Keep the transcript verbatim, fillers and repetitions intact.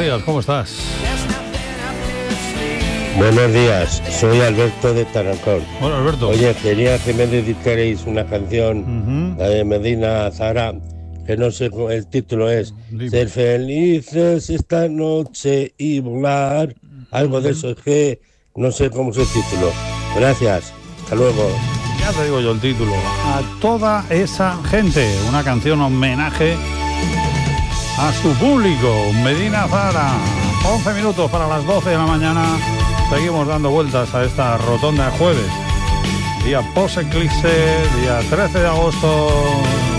días, ¿cómo estás? Buenos días, soy Alberto de Tarancón. Hola, Alberto. Oye, quería que me dedicarais una canción, uh-huh. la de Medina Zahara, que no sé, el título es Dime. Ser felices esta noche y volar, algo uh-huh. de eso, es que no sé cómo es el título. Gracias, hasta luego. Ya te digo yo el título. A toda esa gente, una canción homenaje a su público, Medina Zahara. once minutos para las doce de la mañana. Seguimos dando vueltas a esta rotonda de jueves. Día post-eclipse, día trece de agosto.